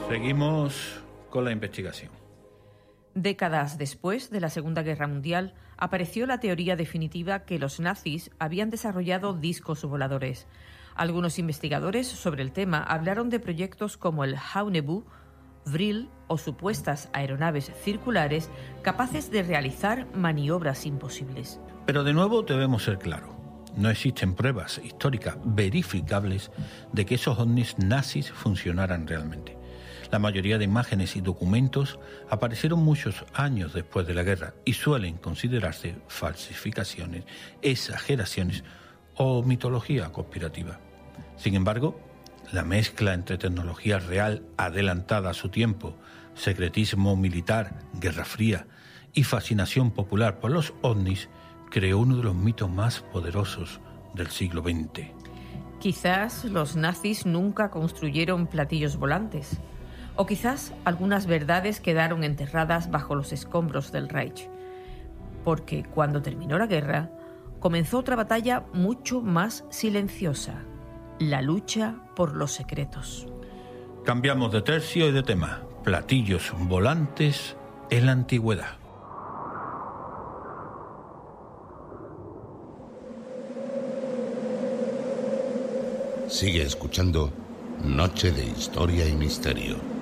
Seguimos con la investigación. Décadas después de la Segunda Guerra Mundial, apareció la teoría definitiva que los nazis habían desarrollado discos voladores. Algunos investigadores sobre el tema hablaron de proyectos como el Haunebu, Vril o supuestas aeronaves circulares capaces de realizar maniobras imposibles. Pero de nuevo debemos ser claros. No existen pruebas históricas verificables de que esos ovnis nazis funcionaran realmente. La mayoría de imágenes y documentos aparecieron muchos años después de la guerra y suelen considerarse falsificaciones, exageraciones o mitología conspirativa. Sin embargo, la mezcla entre tecnología real adelantada a su tiempo, secretismo militar, guerra fría y fascinación popular por los ovnis creó uno de los mitos más poderosos del siglo XX. Quizás los nazis nunca construyeron platillos volantes. O quizás algunas verdades quedaron enterradas bajo los escombros del Reich. Porque cuando terminó la guerra, comenzó otra batalla mucho más silenciosa: la lucha por los secretos. Cambiamos de tercio y de tema. Platillos volantes en la antigüedad. Sigue escuchando Noche de Historia y Misterio.